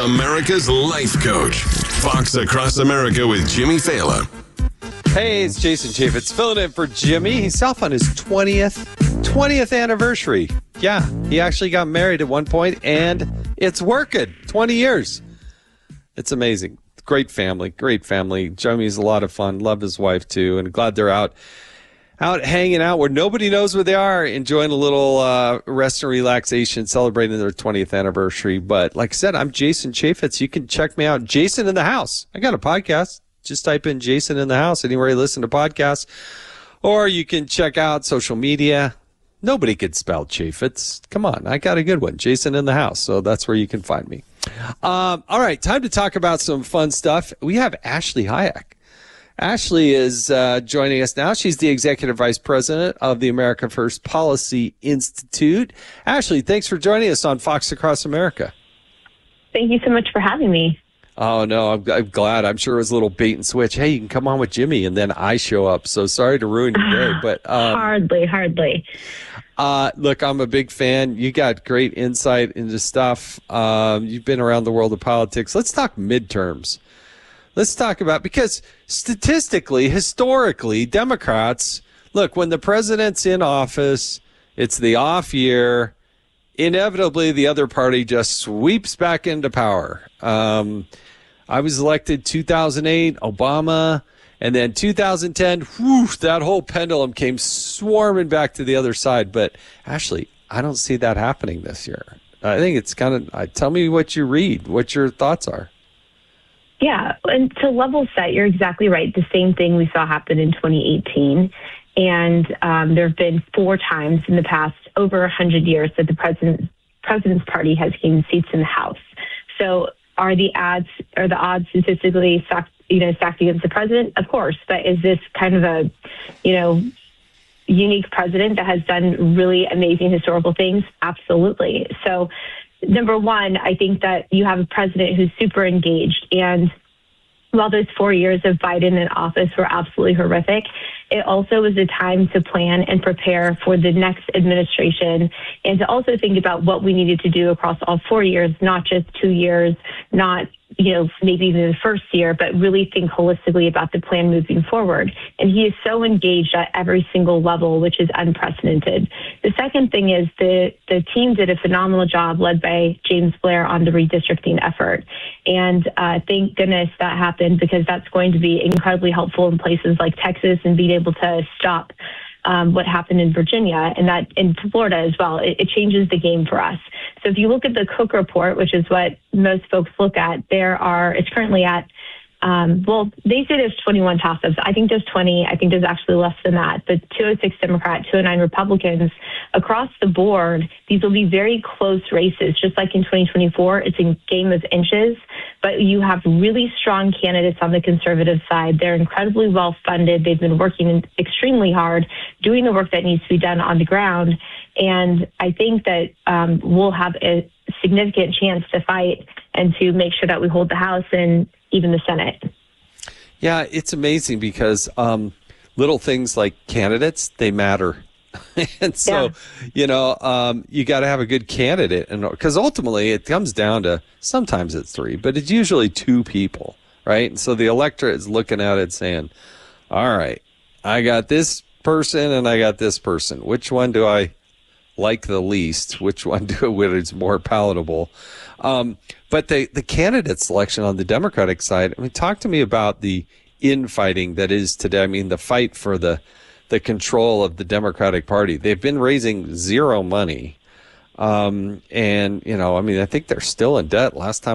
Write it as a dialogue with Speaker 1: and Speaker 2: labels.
Speaker 1: America's life coach. Fox Across America with Jimmy Fallon.
Speaker 2: Hey, it's Jason Chaffetz filling in for Jimmy. He's off on his 20th anniversary. Yeah, he actually got married at one point, and it's working. 20 years. It's amazing. Great family. Jimmy's a lot of fun. Love his wife, too, and glad they're out hanging out where nobody knows where they are, enjoying a little rest and relaxation, celebrating their 20th anniversary. But like I said, I'm Jason Chaffetz. You can check me out. Jason in the House. I got a podcast. Just type in Jason in the House anywhere you listen to podcasts. Or you can check out social media. Nobody could spell Chaffetz. Come on, I got a good one. Jason in the House. So that's where you can find me. All right, time to talk about some fun stuff. We have Ashley Hayek. Ashley is joining us now. She's the Executive Vice President of the America First Policy Institute. Ashley, thanks for joining us on Fox Across America.
Speaker 3: Thank you so much for having me.
Speaker 2: Oh, no, I'm glad. I'm sure it was a little bait and switch. Hey, you can come on with Jimmy, and then I show up. So sorry to ruin your day. But
Speaker 3: Hardly.
Speaker 2: Look, I'm a big fan. You got great insight into stuff. You've been around the world of politics. Let's talk midterms. Let's talk about, because statistically, historically, Democrats, look, when the president's in office, it's the off year. Inevitably, the other party just sweeps back into power. I was elected 2008, Obama, and then 2010, that whole pendulum came swarming back to the other side. But Ashley, I don't see that happening this year. I think it's kind of, tell me what you read, what your thoughts are.
Speaker 3: Yeah, and to level set, you're exactly right. The same thing we saw happen in 2018. And there have been 4 times in the past over 100 years that the president's party has gained seats in the House. So are the odds statistically stacked against the president? Of course, but is this kind of a, unique president that has done really amazing historical things? Absolutely. So number one, I think that you have a president who's super engaged. And while those 4 years of Biden in office were absolutely horrific, it also was a time to plan and prepare for the next administration, and to also think about what we needed to do across all 4 years, not just 2 years, not maybe even the first year, but really think holistically about the plan moving forward. And he is so engaged at every single level, which is unprecedented. The second thing is the team did a phenomenal job led by James Blair on the redistricting effort. And thank goodness that happened, because that's going to be incredibly helpful in places like Texas and being able to stop what happened in Virginia, and that in Florida as well. It changes the game for us. So if you look at the Cook Report, which is what most folks look at, it's currently at, they say there's 21 toss-ups. I think there's 20. I think there's actually less than that. But 206 Democrat, 209 Republicans. Across the board, these will be very close races. Just like in 2024, it's a game of inches. But you have really strong candidates on the conservative side. They're incredibly well-funded. They've been working extremely hard, doing the work that needs to be done on the ground. And I think that we'll have a significant chance to fight and to make sure that we hold the House and even the Senate.
Speaker 2: Yeah, it's amazing because little things like candidates, they matter. And so, you got to have a good candidate. And because ultimately it comes down to, sometimes it's 3, but it's usually 2 people, right? And so the electorate is looking at it saying, all right, I got this person and I got this person. Which one do I like the least? Which one is more palatable? But the candidate selection on the Democratic side, talk to me about the infighting that is today. The fight for the control of the Democratic Party. They've been raising zero money. I think they're still in debt. Last time